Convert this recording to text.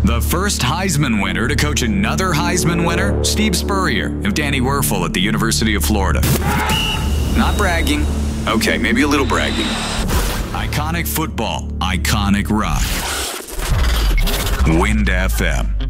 The first Heisman winner to coach another Heisman winner, Steve Spurrier of Danny Werfel at the University of Florida. Not bragging. Okay, maybe a little bragging. Iconic football, iconic rock. Wind FM.